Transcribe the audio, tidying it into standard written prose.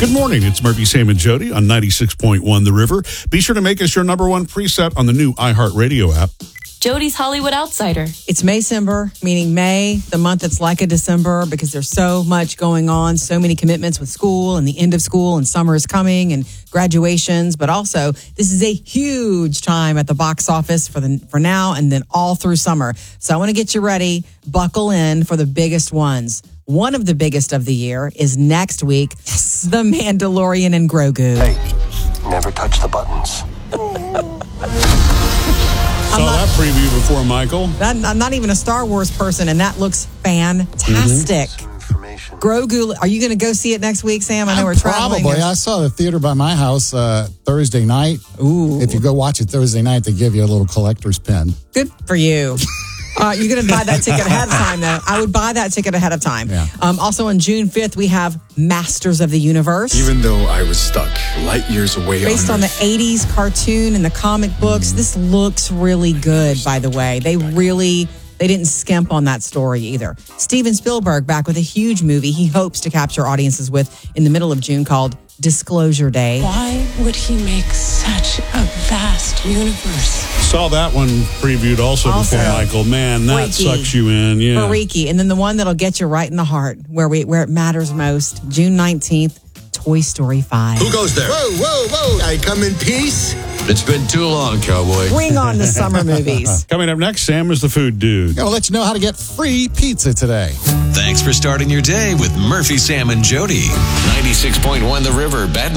Good morning. It's Murphy, Sam, and Jody on 96.1 The River. Be sure to make us your number one preset on the new iHeartRadio app. Jody's Hollywood Outsider. It's Maycember, meaning May, the month that's like a December because there's so much going on, so many commitments with school and the end of school, and summer is coming and graduations. But also, this is a huge time at the box office for now and then all through summer. So I want to get you ready. Buckle in for the biggest ones. One of the biggest of the year is next week, The Mandalorian and Grogu. Hey, never touch the buttons. Saw that preview before, Michael. I'm not even a Star Wars person, and that looks fantastic. Grogu, are you going to go see it next week, Sam? I know we're traveling. Probably. I saw the theater by my house Thursday night. Ooh. If you go watch it Thursday night, they give you a little collector's pin. Good for you. You're going to buy that ticket ahead of time, though. I would buy that ticket ahead of time. Yeah. Also, on June 5th, we have Masters of the Universe. Even though I was stuck light years away Based on the 80s cartoon and the comic books. This looks really good, by the way. They didn't skimp on that story either. Steven Spielberg back with a huge movie he hopes to capture audiences with in the middle of June called Disclosure Day. Why would he make such a vast universe? Saw that one previewed also before, Michael. Man, that Freaky. sucks you in. Yeah. Freaky. And then the one that'll get you right in the heart, where it matters most, June 19th, Toy Story 5. Who goes there? Whoa, whoa, whoa. I come in peace. It's been too long, cowboy. Bring on the summer movies. Coming up next, Sam is the food dude. I'll let you know how to get free pizza today. Thanks for starting your day with Murphy, Sam, and Jody. 96.1 The River, Bad